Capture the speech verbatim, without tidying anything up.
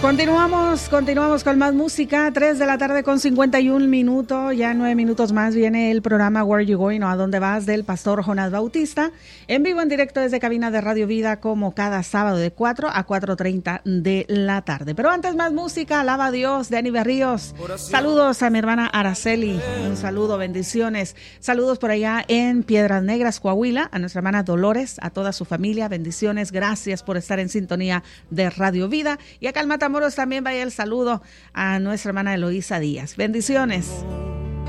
Continuamos, continuamos con más música. tres de la tarde con cincuenta y un minutos. Ya nueve minutos más viene el programa Where You Going o A Dónde Vas del pastor Jonás Bautista. En vivo, en directo desde cabina de Radio Vida, como cada sábado de cuatro a cuatro treinta de la tarde. Pero antes, más música. Alaba a Dios, Dani Berríos. Saludos a mi hermana Araceli. Un saludo, bendiciones. Saludos por allá en Piedras Negras, Coahuila. A nuestra hermana Dolores, a toda su familia. Bendiciones. Gracias por estar en sintonía de Radio Vida. Y acá en Matamoros también vaya el saludo a nuestra hermana Eloísa Díaz. Bendiciones.